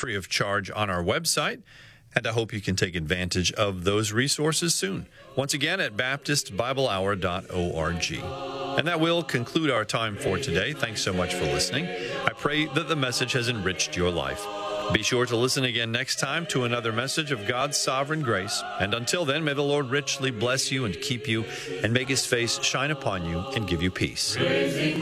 free of charge on our website, and I hope you can take advantage of those resources soon. Once again, at baptistbiblehour.org. And that will conclude our time for today. Thanks so much for listening. I pray that the message has enriched your life. Be sure to listen again next time to another message of God's sovereign grace. And until then, may the Lord richly bless you and keep you, and make his face shine upon you and give you peace.